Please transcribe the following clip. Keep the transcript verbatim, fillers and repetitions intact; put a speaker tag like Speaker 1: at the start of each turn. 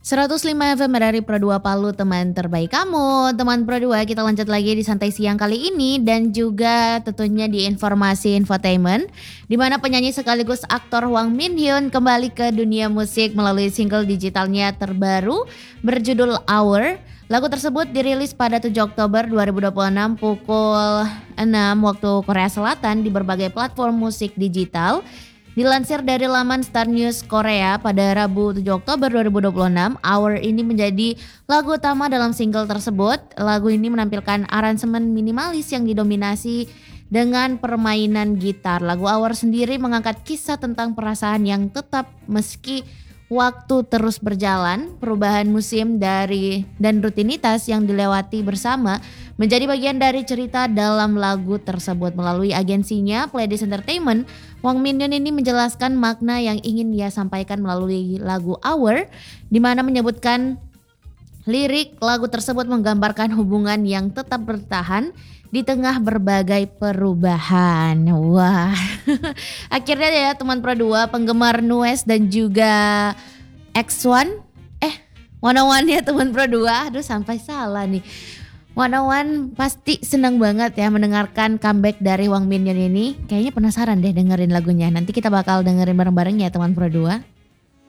Speaker 1: seratus lima F M dari Pro dua Palu, teman terbaik kamu. Teman Pro dua, kita lanjut lagi di Santai Siang kali ini dan juga tentunya di informasi infotainment, di mana penyanyi sekaligus aktor Hwang Min Hyun kembali ke dunia musik melalui single digitalnya terbaru berjudul Hour. Lagu tersebut dirilis pada tujuh Oktober dua ribu dua puluh enam pukul enam waktu Korea Selatan di berbagai platform musik digital. Dilansir dari laman Star News Korea pada Rabu tujuh Oktober dua ribu dua puluh enam, Hour ini menjadi lagu utama dalam single tersebut. Lagu ini menampilkan aransemen minimalis yang didominasi dengan permainan gitar. Lagu Hour sendiri mengangkat kisah tentang perasaan yang tetap meski waktu terus berjalan. Perubahan musim dari dan rutinitas yang dilewati bersama menjadi bagian dari cerita dalam lagu tersebut. Melalui agensinya Pledis Entertainment, Hwang Min Hyun ini menjelaskan makna yang ingin dia sampaikan melalui lagu Hour, di mana menyebutkan lirik lagu tersebut menggambarkan hubungan yang tetap bertahan di tengah berbagai perubahan. Wah, akhirnya ya teman Pro dua, penggemar Nues dan juga X satu, eh one oh one ya teman Pro dua, aduh sampai salah nih. one oh one pasti senang banget ya mendengarkan comeback dari Hwang Min Hyun ini. Kayaknya penasaran deh dengerin lagunya. Nanti kita bakal dengerin bareng-bareng ya teman Pro dua.